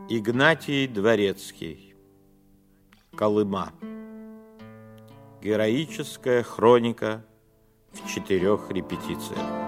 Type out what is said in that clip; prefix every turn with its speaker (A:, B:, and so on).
A: Игнатий Дворецкий. Колыма. Героическая хроника в 4 репетициях.